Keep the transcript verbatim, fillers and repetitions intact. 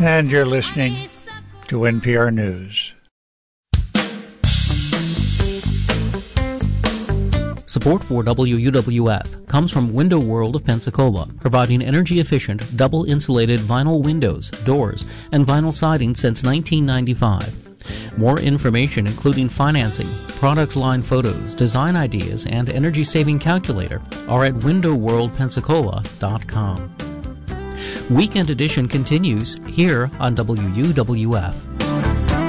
And you're listening to N P R News. Support for W U W F comes from Window World of Pensacola, providing energy-efficient, double-insulated vinyl windows, doors, and vinyl siding since nineteen ninety-five. More information, including financing, product line photos, design ideas, and energy-saving calculator, are at window world pensacola dot com. Weekend Edition continues here on W U W F.